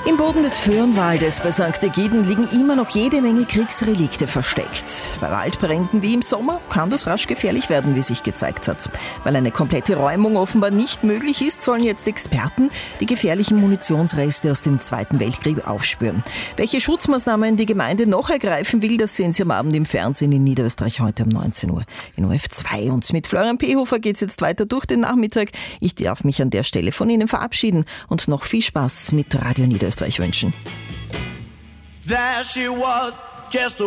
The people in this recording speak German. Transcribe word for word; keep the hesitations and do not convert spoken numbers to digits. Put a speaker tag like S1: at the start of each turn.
S1: Im Boden des Föhrenwaldes bei Sankt Egiden liegen immer noch jede Menge Kriegsrelikte versteckt. Bei Waldbränden wie im Sommer kann das rasch gefährlich werden, wie sich gezeigt hat. Weil eine komplette Räumung offenbar nicht möglich ist, sollen jetzt Experten die gefährlichen Munitionsreste aus dem Zweiten Weltkrieg aufspüren. Welche Schutzmaßnahmen die Gemeinde noch ergreifen will, das sehen Sie am Abend im Fernsehen in Niederösterreich heute um neunzehn Uhr in O F zwei. Und mit Florian Pehofer geht es jetzt weiter durch den Nachmittag. Ich darf mich an der Stelle von Ihnen verabschieden und noch viel Spaß mit Radio Niederösterreich wünschen.
S2: There she was, just a